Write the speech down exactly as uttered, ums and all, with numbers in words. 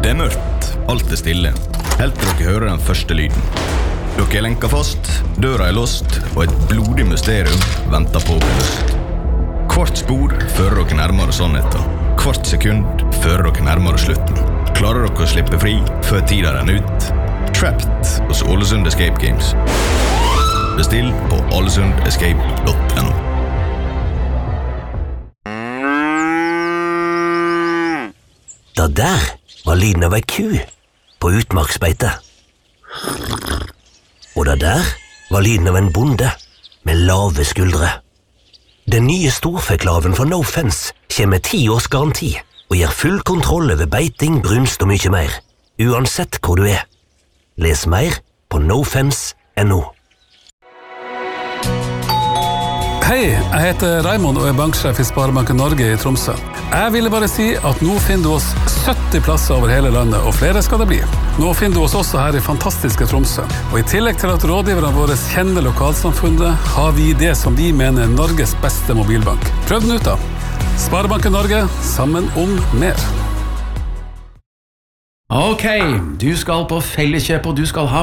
Det er mørkt, alt er stille. Helt til dere hører den første lyden. Dere er lenket fast, døra er låst, og et blodig mysterium venter på å bli løst. Hvert spor fører dere nærmere sannheten. Hvert sekund fører dere nærmere slutten. Klarer dere å slippe fri før tida renner ut? Trapped hos Ålesund Escape Games. Bestill på ålesund escape punktum no. Da der var lyden av ei ku på utmarksbeite. Og da der var lyden av en bonde med lave skuldre. Den nye storfeklaven fra No Fence kommer med ti års garanti og gir full kontroll over beiting, brunst og mye mer, uansett hvor du er. Les mer på no fence punktum no. Hei, jeg heter Raimond og er banksjef i Sparebanken Norge i Tromsø. Jeg ville bare si at nå finner du oss sytti plasser over hele landet, og flere skal det bli. Nå finner du oss også her i fantastiske Tromsø. Og i tillegg til at rådgiverne våre kjenner lokalsamfunnet, har vi det som vi mener er Norges beste mobilbank. Prøv den ut da. Sparebanken Norge, sammen om mer. Ok, du skal på Felleskjøp, og du skal ha